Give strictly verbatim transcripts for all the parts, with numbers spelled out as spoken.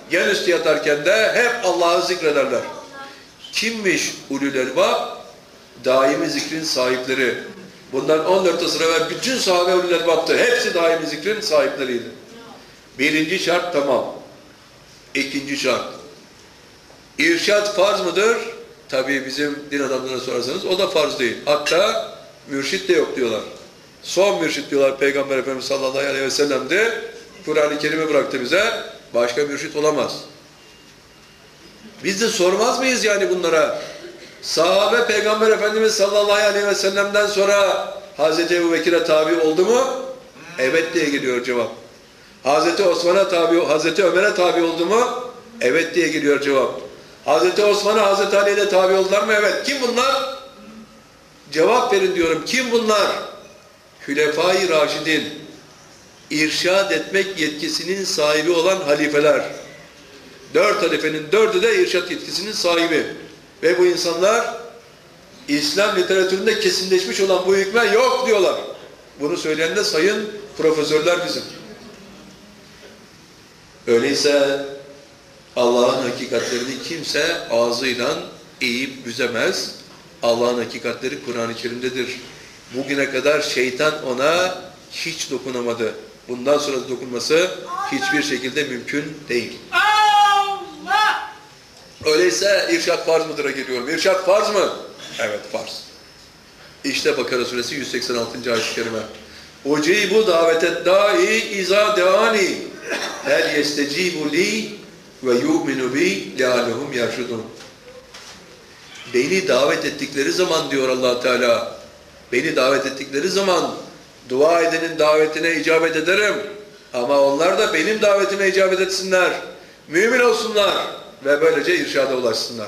yan üstü yatarken de hep Allah'ı zikrederler. Kimmiş ulul elbab? Daimi zikrin sahipleri. Bundan on dört asır evvel bütün sahabe ulul elbaptı. Hepsi daimi zikrin sahipleriydi. Birinci şart tamam. İkinci şart. İrşad farz mıdır? Tabii bizim din adamlarına sorarsanız o da farz değil. Hatta mürşit de yok diyorlar. Son mürşit diyorlar Peygamber Efendimiz sallallahu aleyhi ve sellem'de. Kur'an-ı Kerim'i bıraktı bize. Başka mürşit olamaz. Biz de sormaz mıyız yani bunlara? Sahabe Peygamber Efendimiz sallallahu aleyhi ve sellem'den sonra Hazreti Ebubekir'e tabi oldu mu? Evet diye geliyor cevap. Hazreti Osman'a tabi, Hazreti Ömer'e tabi oldu mu? Evet diye geliyor cevap. Hazreti Osman'a, Hazreti Ali'ye de tabi oldular mı? Evet. Kim bunlar? Cevap verin diyorum. Kim bunlar? Hülefai Raşidin. İrşad etmek yetkisinin sahibi olan halifeler. Dört halifenin dördü de irşad yetkisinin sahibi. Ve bu insanlar İslam literatüründe kesinleşmiş olan bu hükme yok diyorlar. Bunu söyleyen de sayın profesörler bizim. Öyleyse Allah'ın hakikatlerini kimse ağzıyla eğip büzemez. Allah'ın hakikatleri Kur'an-ı Kerim'dedir. Bugüne kadar şeytan ona hiç dokunamadı. Bundan sonra dokunması hiçbir şekilde mümkün değil. Allah! Öyleyse irşad farz mıdır'a geliyorum. İrşad farz mı? Evet farz. İşte Bakara suresi yüz seksen altıncı ayet-i kerime. Ucibu davetet da'i iza deani hel yestecibu li ve yu'minu bi lealehum yarşudun. Beni davet ettikleri zaman diyor Allah Teala, beni davet ettikleri zaman dua edenin davetine icabet ederim. Ama onlar da benim davetime icabet etsinler. Mümin olsunlar ve böylece irşada ulaşsınlar.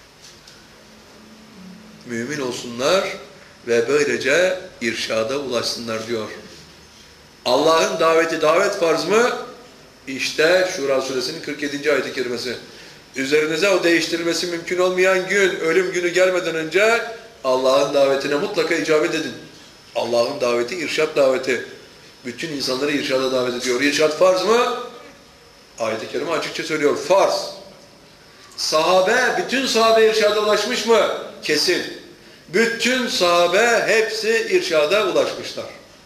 Mümin olsunlar ve böylece irşada ulaşsınlar diyor. Allah'ın daveti davet farz mı? İşte Şura suresinin kırk yedinci ayet-i kerimesi. Üzerinize o değiştirilmesi mümkün olmayan gün, ölüm günü gelmeden önce Allah'ın davetine mutlaka icabet edin. Allah'ın daveti, irşad daveti. Bütün insanları irşada davet ediyor. İrşad farz mı? Ayet-i kerime açıkça söylüyor. Farz. Sahabe, bütün sahabe irşada ulaşmış mı? Kesin. Bütün sahabe hepsi irşada ulaşmışlar.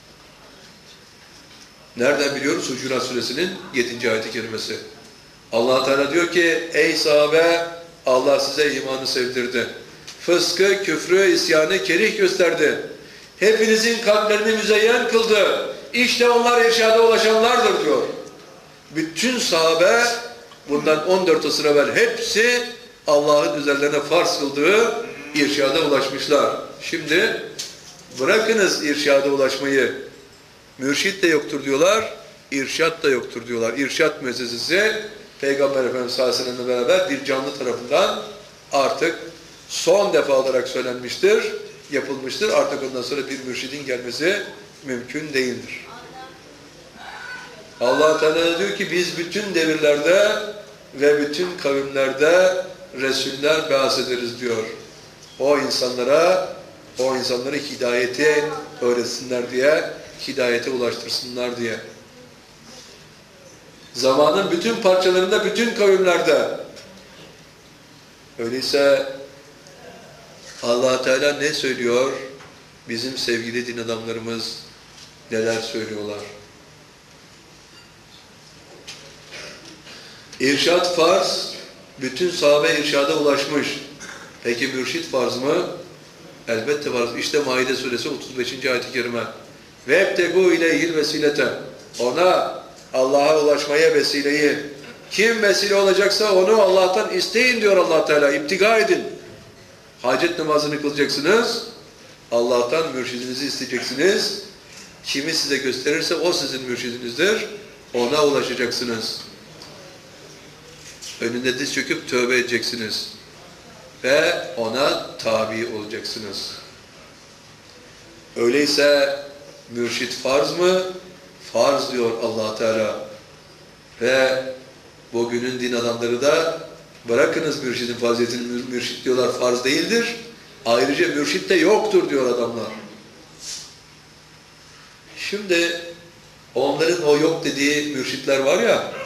Nereden biliyoruz? Hucurat suresinin yedinci ayet-i kerimesi. Allah Teala diyor ki, ey sahabe, Allah size imanı sevdirdi. Fıskı, küfrü, isyanı kerih gösterdi. Hepinizin kalplerini müzeyyen kıldı. İşte onlar irşada ulaşanlardır diyor. Bütün sahabe bundan on dört asır evvel hepsi Allah'ın üzerlerine farz kıldığı irşada ulaşmışlar. Şimdi bırakınız irşada ulaşmayı. Mürşit de yoktur diyorlar, irşat da yoktur diyorlar. İrşat müessesesi Peygamber Efendimiz sallallahu aleyhi ve sellem'le beraber bir canlı tarafından artık son defa olarak söylenmiştir, yapılmıştır. Artık ondan sonra bir mürşidin gelmesi mümkün değildir. Allah Teala diyor ki biz bütün devirlerde ve bütün kavimlerde Resuller bahsederiz diyor. O insanlara, o insanlara hidayeti öğretsinler diye, hidayete ulaştırsınlar diye. Zamanın bütün parçalarında, bütün kavimlerde. Öyleyse Allah Teala ne söylüyor? Bizim sevgili din adamlarımız neler söylüyorlar? İrşad farz, bütün sahabe irşada ulaşmış. Peki mürşid farz mı? Elbette farz. İşte Maide suresi otuz beşinci ayet-i kerime. وَاَبْتَقُوا اِلَيْهِ الْوَسِيلَةَ Ona, Allah'a ulaşmaya vesileyi. Kim vesile olacaksa onu Allah'tan isteyin diyor Allah Teala. İptiga edin. Hacet namazını kılacaksınız. Allah'tan mürşidinizi isteyeceksiniz. Kimi size gösterirse o sizin mürşidinizdir. Ona ulaşacaksınız. Önünde diz çöküp tövbe edeceksiniz. Ve ona tabi olacaksınız. Öyleyse mürşid farz mı? Farz diyor Allah Teala. Ve bugünün din adamları da bırakınız mürşidin faziletini, mürşid diyorlar farz değildir. Ayrıca mürşid de yoktur diyor adamlar. Şimdi onların o yok dediği mürşitler var ya,